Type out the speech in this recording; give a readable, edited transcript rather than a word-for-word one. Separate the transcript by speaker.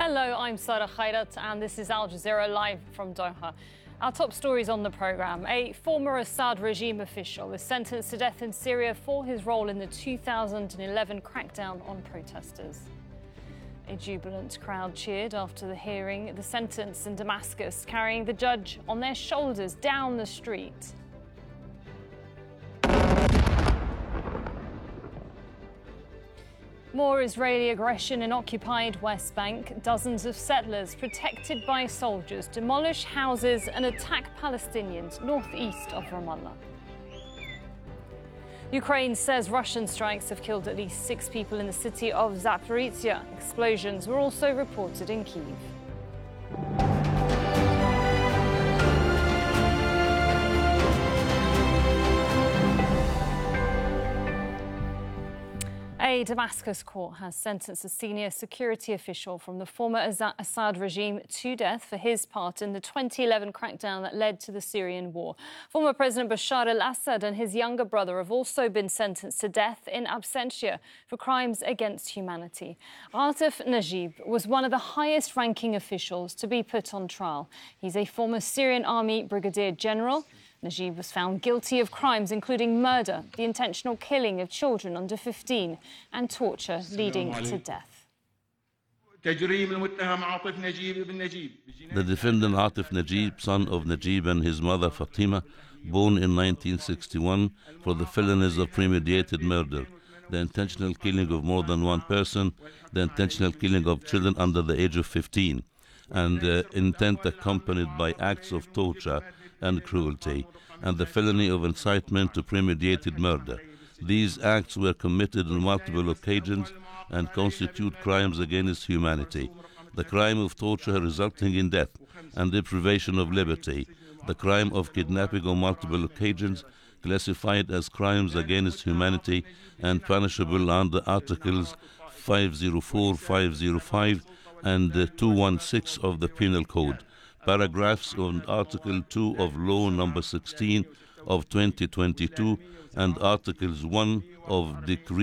Speaker 1: Hello, I'm Sarah Khairat and this is Al Jazeera live from Doha. Our top stories on the programme. A former Assad regime official is sentenced to death in Syria for his role in the 2011 crackdown on protesters. A jubilant crowd cheered after the hearing the sentence in Damascus, carrying the judge on their shoulders down the street. More Israeli aggression in occupied West Bank. Dozens of settlers protected by soldiers demolish houses and attack Palestinians northeast of Ramallah. Ukraine says Russian strikes have killed at least 6 people in the city of Zaporizhzhia. Explosions were also reported in Kyiv. A Damascus court has sentenced a senior security official from the former Assad regime to death for his part in the 2011 crackdown that led to the Syrian war. Former President Bashar al-Assad and his younger brother have also been sentenced to death in absentia for crimes against humanity. Atif Najib was one of the highest-ranking officials to be put on trial. He's a former Syrian army brigadier general. Najib was found guilty of crimes including murder, the intentional killing of children under 15, and torture leading to death.
Speaker 2: The defendant Atif Najib, son of Najib and his mother Fatima, born in 1961, for the felonies of premeditated murder, the intentional killing of more than one person, the intentional killing of children under the age of 15, and intent accompanied by acts of torture and cruelty, and the felony of incitement to premeditated murder. These acts were committed on multiple occasions and constitute crimes against humanity. The crime of torture resulting in death and deprivation of liberty, the crime of kidnapping on multiple occasions, classified as crimes against humanity and punishable under Articles 504, 505 and 216 of the Penal Code. Paragraphs on Article 2 of Law Number 16 of 2022 and Articles 1 of Decree